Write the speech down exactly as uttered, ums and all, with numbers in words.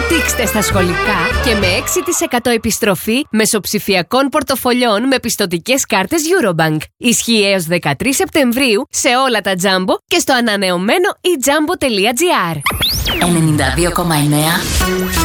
Βουτήξτε στα σχολικά και με έξι τοις εκατό επιστροφή μεσοψηφιακών πορτοφολιών με πιστωτικές κάρτες Eurobank. Ισχύει έως δεκατρείς Σεπτεμβρίου σε όλα τα Jumbo και στο ανανεωμένο e jumbo τελεία gr. ενενήντα δύο κόμμα εννέα